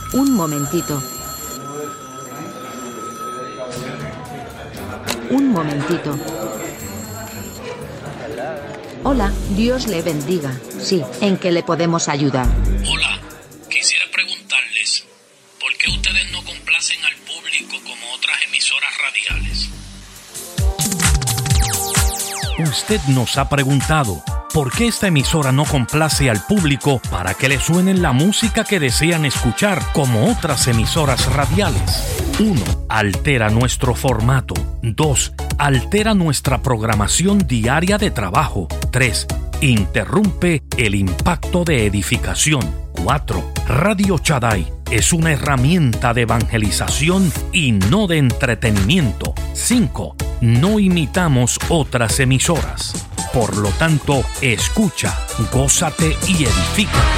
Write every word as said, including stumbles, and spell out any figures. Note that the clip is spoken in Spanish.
Un momentito. Un momentito. Hola, Dios le bendiga. Sí, ¿en qué le podemos ayudar? Hola, quisiera preguntarles, ¿por qué ustedes no complacen al público como otras emisoras radiales? Usted nos ha preguntado, ¿por qué esta emisora no complace al público para que le suene la música que desean escuchar como otras emisoras radiales? uno. Altera nuestro formato. dos. Altera nuestra programación diaria de trabajo. tres. Interrumpe el impacto de edificación. cuatro. Radio Shaddai es una herramienta de evangelización y no de entretenimiento. cinco. No imitamos otras emisoras. Por lo tanto, escucha, gózate y edifícate.